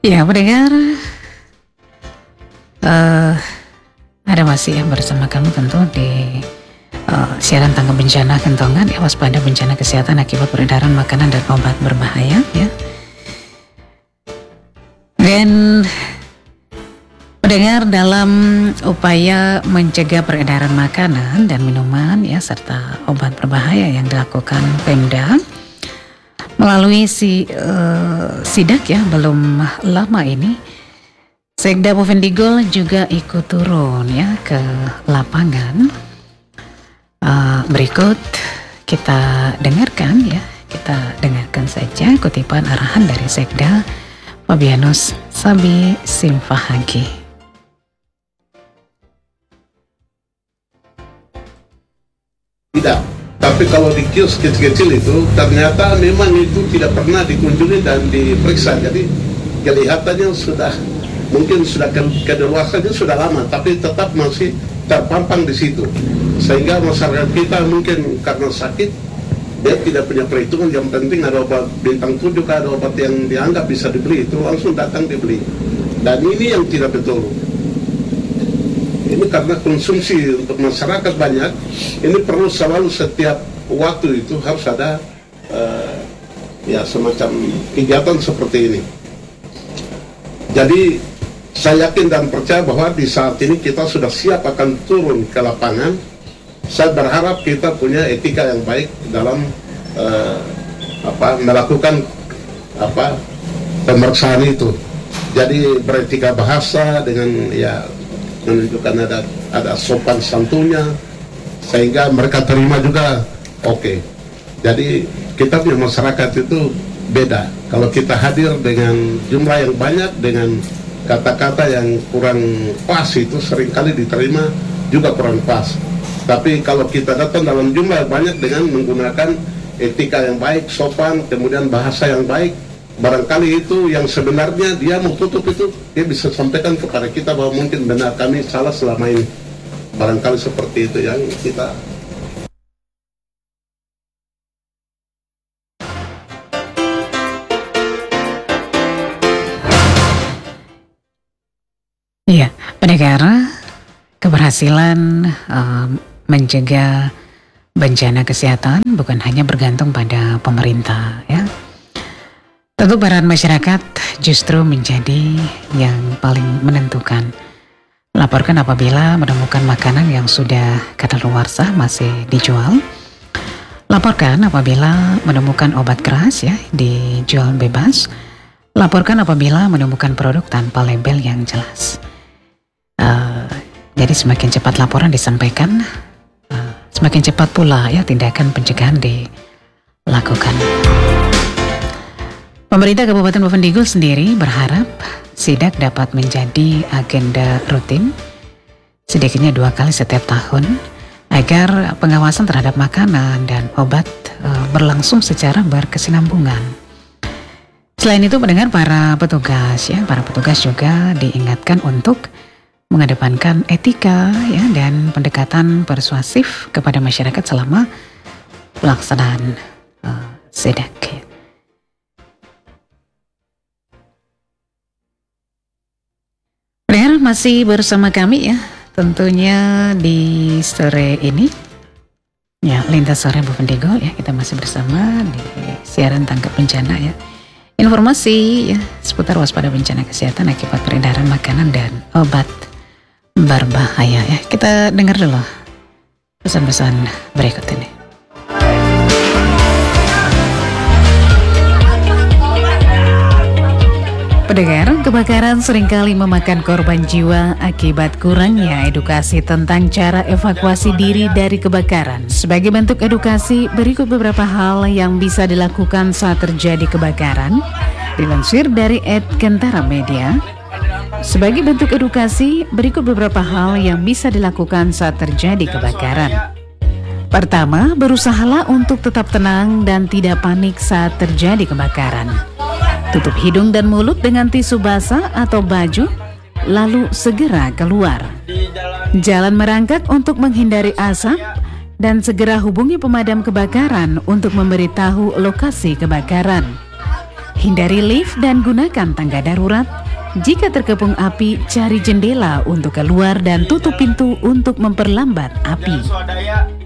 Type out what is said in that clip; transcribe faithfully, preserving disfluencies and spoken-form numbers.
Ya, pendengar, uh, ada masih yang bersama kami tentu di uh, siaran tanggap bencana Kentongan, ya, waspada bencana kesehatan akibat peredaran makanan dan obat berbahaya, ya. Dan pendengar, dalam upaya mencegah peredaran makanan dan minuman, ya, serta obat berbahaya yang dilakukan Pemda melalui si uh, sidak, ya, belum lama ini Sekda Bovendigul juga ikut turun, ya, ke lapangan. Uh, berikut kita dengarkan, ya, kita dengarkan saja kutipan arahan dari Sekda Fabianus Sabi Simfahagi. Tidak, tapi kalau di kios kecil-kecil itu ternyata memang itu tidak pernah dikunjungi dan diperiksa. Jadi kelihatannya sudah mungkin sudah kedeluasannya sudah lama, tapi tetap masih terpampang di situ. Sehingga masyarakat kita mungkin karena sakit dia tidak punya perhitungan. Yang penting ada obat bintang tujuh, ada obat yang dianggap bisa dibeli, itu langsung datang dibeli. Dan ini yang tidak betul. Ini karena konsumsi untuk masyarakat banyak, ini perlu selalu setiap waktu itu harus ada uh, ya semacam kegiatan seperti ini. Jadi saya yakin dan percaya bahwa di saat ini kita sudah siap akan turun ke lapangan. Saya berharap kita punya etika yang baik dalam uh, apa melakukan apa pemeriksaan itu. Jadi beretika bahasa dengan ya menunjukkan ada ada sopan santunnya sehingga mereka terima juga. Oke, okay. Jadi kita punya masyarakat itu beda. Kalau kita hadir dengan jumlah yang banyak dengan kata-kata yang kurang pas, itu seringkali diterima juga kurang pas. Tapi kalau kita datang dalam jumlah banyak dengan menggunakan etika yang baik, sopan, kemudian bahasa yang baik, barangkali itu yang sebenarnya dia mau tutup itu, dia bisa sampaikan kepada kita bahwa mungkin benar kami salah selama ini. Barangkali seperti itu yang kita. Iya, pendengar, keberhasilan um, mencegah bencana kesehatan bukan hanya bergantung pada pemerintah, ya. Tentu peran masyarakat justru menjadi yang paling menentukan. Laporkan apabila menemukan makanan yang sudah kadaluarsa masih dijual. Laporkan apabila menemukan obat keras, ya, dijual bebas. Laporkan apabila menemukan produk tanpa label yang jelas. Uh, jadi semakin cepat laporan disampaikan, uh, semakin cepat pula, ya, tindakan pencegahan dilakukan. Pemerintah Kabupaten Bovendigul sendiri berharap sidak dapat menjadi agenda rutin sedikitnya dua kali setiap tahun agar pengawasan terhadap makanan dan obat uh, berlangsung secara berkesinambungan. Selain itu, pendengar, para petugas, ya, para petugas juga diingatkan untuk mengedepankan etika, ya, dan pendekatan persuasif kepada masyarakat selama pelaksanaan uh, sidak. Ya. Pendengar, masih bersama kami, ya, tentunya di sore ini, ya, Lintas Sore Bovendigul, ya, kita masih bersama di siaran tangkap bencana, ya. Informasi, ya, seputar waspada bencana kesehatan akibat peredaran makanan dan obat berbahaya, ya. Kita dengar dulu pesan-pesan berikut ini. Pendengar, kebakaran seringkali memakan korban jiwa akibat kurangnya edukasi tentang cara evakuasi diri dari kebakaran. Sebagai bentuk edukasi, berikut beberapa hal yang bisa dilakukan saat terjadi kebakaran. Dilansir dari et Kentara Media. Sebagai bentuk edukasi, berikut beberapa hal yang bisa dilakukan saat terjadi kebakaran. Pertama, berusahalah untuk tetap tenang dan tidak panik saat terjadi kebakaran. Tutup hidung dan mulut dengan tisu basah atau baju, lalu segera keluar. Jalan merangkak untuk menghindari asap, dan segera hubungi pemadam kebakaran untuk memberitahu lokasi kebakaran. Hindari lift dan gunakan tangga darurat. Jika terkepung api, cari jendela untuk keluar dan tutup pintu untuk memperlambat api. Dan swadaya